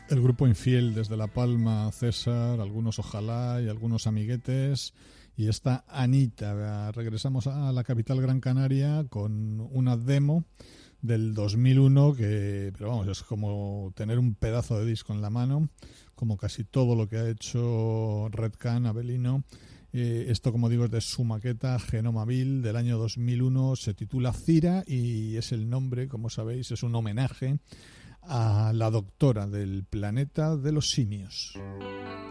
El grupo Infiel desde La Palma, César, algunos Ojalá y algunos amiguetes. Y esta Anita. Regresamos a la capital Gran Canaria con una demo del 2001 pero vamos, es como tener un pedazo de disco en la mano, como casi todo lo que ha hecho Red Can, Abelino. Esto, como digo, es de su maqueta Genomaville del año 2001, se titula Cira y es el nombre, como sabéis, es un homenaje a la doctora del planeta de los simios.